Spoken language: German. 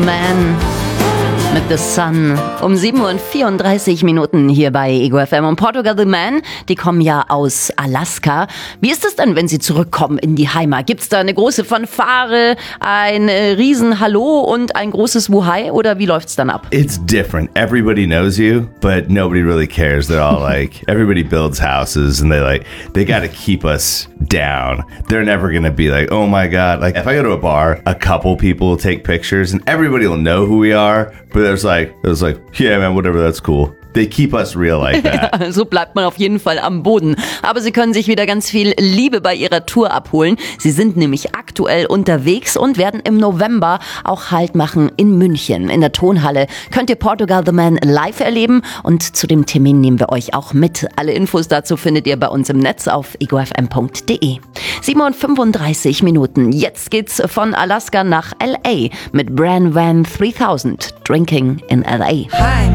Man mit The Sun um 7:34 hier bei Ego FM. Und Portugal The Man, die kommen ja aus Alaska. Wie ist es denn, wenn sie zurückkommen in die Heimat? Gibt's da eine große Fanfare, ein riesen Hallo und ein großes Wuhai oder wie läuft's dann ab? It's different. Everybody knows you, but nobody really cares. They're all like, everybody builds houses and they got to keep us down. They're never going to be like, oh my God. Like if I go to a bar, a couple people will take pictures and everybody will know who we are. But there's like, yeah, man, whatever, that's cool. They keep us real like that. Ja, so bleibt man auf jeden Fall am Boden. Aber sie können sich wieder ganz viel Liebe bei ihrer Tour abholen. Sie sind nämlich aktuell unterwegs und werden im November auch Halt machen in München. In der Tonhalle könnt ihr Portugal The Man live erleben und zu dem Termin nehmen wir euch auch mit. Alle Infos dazu findet ihr bei uns im Netz auf egofm.de. 7:35. Jetzt geht's von Alaska nach L.A. mit Bran Van 3000, Drinking in L.A. Hi.